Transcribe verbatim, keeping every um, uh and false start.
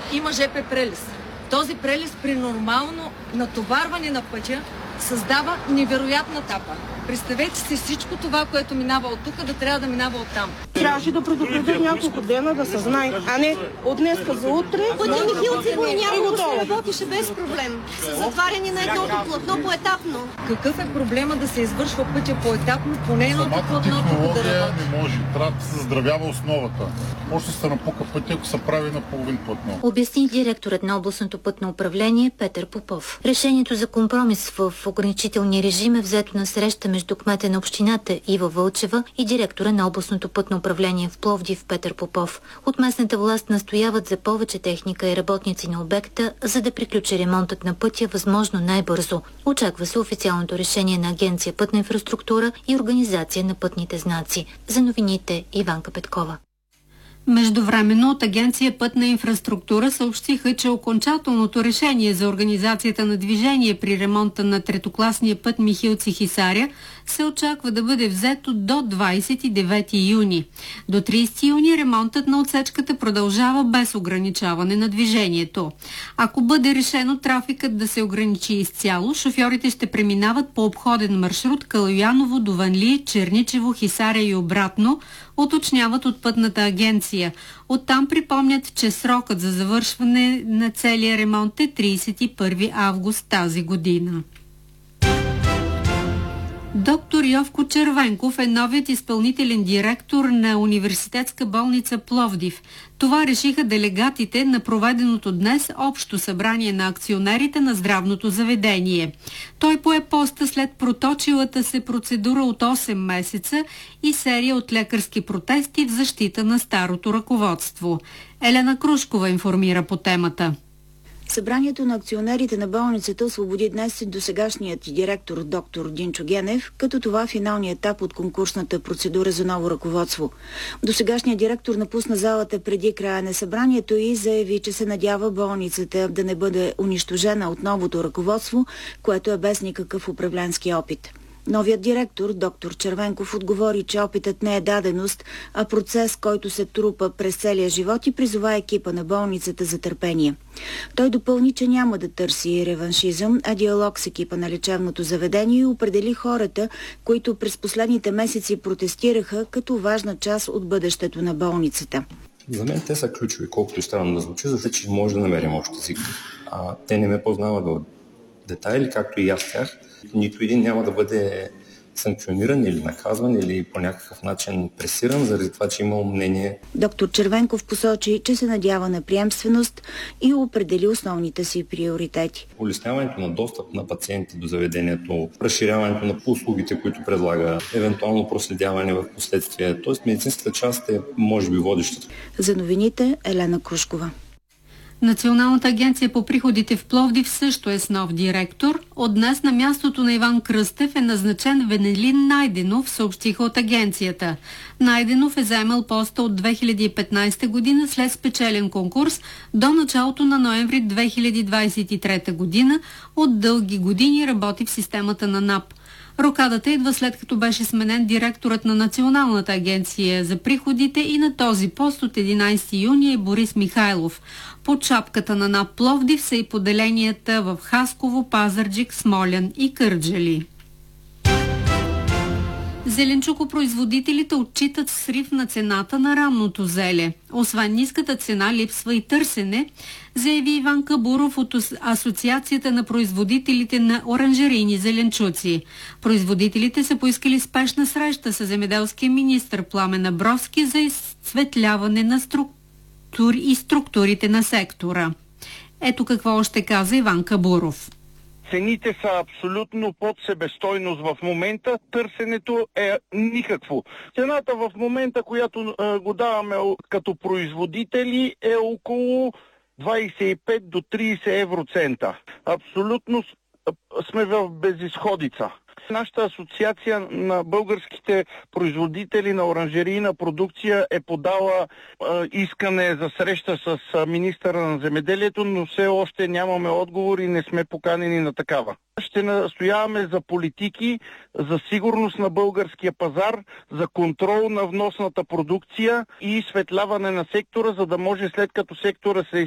има ЖП прелез. Този прелез при нормално натоварване на пътя създава невероятна тапа. Представете си всичко това, което минава от тук, да трябва да минава от там. Трябваше да предупредят няколко дена да се знае, а не от днеска за утре. Пътя Михилци Волнярово ще работише без проблем. С затваряне на едното платно поетапно. Какъв е проблема да се извършва пътя поетапно, поне едното платно тук да работи? Не може. Трябва да се заздравява основата. Може да се напука пътя, ако се прави на половин платно. Обясни директорът на областното пътно управление Петър Попов. Решението за компромис в ограничителния режим е взето на среща между кмета на общината Ива Вълчева и директора на областното пътно управление в Пловдив Петър Попов. От местната власт настояват за повече техника и работници на обекта, за да приключи ремонтът на пътя възможно най-бързо. Очаква се официалното решение на Агенция Пътна инфраструктура и Организация на пътните знаци. За новините Иванка Петкова. Междувременно от Агенция Пътна инфраструктура съобщиха, че окончателното решение за организацията на движение при ремонта на третокласния път Михилци-Хисаря се очаква да бъде взето до двадесет и девети юни. До тридесети юни ремонтът на отсечката продължава без ограничаване на движението. Ако бъде решено трафикът да се ограничи изцяло, шофьорите ще преминават по обходен маршрут Калояново, Дуванли, Черничево, Хисаря и обратно, уточняват от Пътната агенция. Оттам припомнят, че срокът за завършване на целия ремонт е тридесет и първи август тази година. Доктор Йовко Червенков е новият изпълнителен директор на Университетска болница Пловдив. Това решиха делегатите на проведеното днес общо събрание на акционерите на здравното заведение. Той пое поста след проточилата се процедура от осем месеца и серия от лекарски протести в защита на старото ръководство. Елена Крушкова информира по темата. Събранието на акционерите на болницата освободи днес досегашният директор доктор Динчо Генев, като това финалният етап от конкурсната процедура за ново ръководство. Досегашният директор напусна залата преди края на събранието и заяви, че се надява болницата да не бъде унищожена от новото ръководство, което е без никакъв управленски опит. Новият директор, доктор Червенков, отговори, че опитът не е даденост, а процес, който се трупа през целия живот и призова екипа на болницата за търпение. Той допълни, че няма да търси реваншизъм, а диалог с екипа на лечебното заведение и определи хората, които през последните месеци протестираха като важна част от бъдещето на болницата. За мен те са ключови, колкото и странно да звучи, за че може да намерим общ език. А, те не ме познават в детайли, както и аз тях. Нито един няма да бъде санкциониран или наказван или по някакъв начин пресиран заради това, че има мнение. Доктор Червенков посочи, че се надява на приемственост и определи основните си приоритети. Улесняването на достъп на пациенти до заведението, разширяването на услугите, които предлага, евентуално проследяване в последствие. Тоест медицинската част е, може би, водещата. За новините Елена Крушкова. Националната агенция по приходите в Пловдив също е с нов директор. От днес на мястото на Иван Кръстев е назначен Венелин Найденов, съобщиха от агенцията. Найденов е заемал поста от две хиляди и петнадесета година след спечелен конкурс до началото на ноември две хиляди двадесет и трета година. От дълги години работи в системата на НАП. Рокадата идва след като беше сменен директорът на Националната агенция за приходите и на този пост от единадесети юни е Борис Михайлов. Под шапката на НАП Пловдив са и поделенията в Хасково, Пазарджик, Смолян и Кърджали. Зеленчукопроизводителите отчитат срив на цената на ранното зеле. Освен ниската цена, липсва и търсене, заяви Иван Кабуров от Асоциацията на производителите на оранжерийни зеленчуци. Производителите са поискали спешна среща с земеделския министър Пламен Абровски за изсветляване на структури и структурите на сектора. Ето какво още каза Иван Кабуров. Цените са абсолютно под себестойност в момента, търсенето е никакво. Цената в момента, която е, го даваме като производители, е около двадесет и пет до тридесет евроцента. Абсолютно сме в безизходица. Нашата асоциация на българските производители на оранжерийна продукция е подала е, искане за среща с министъра на земеделието, но все още нямаме отговор и не сме поканени на такава. Ще настояваме за политики, за сигурност на българския пазар, за контрол на вносната продукция и изсветляване на сектора, за да може след като сектора се